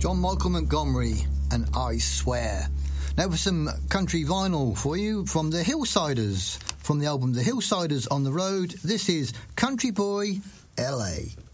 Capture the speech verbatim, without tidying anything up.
John Michael Montgomery and I Swear. Now for some country vinyl for you from the Hillsiders. From the album The Hillsiders on the Road, this is Country Boy L A.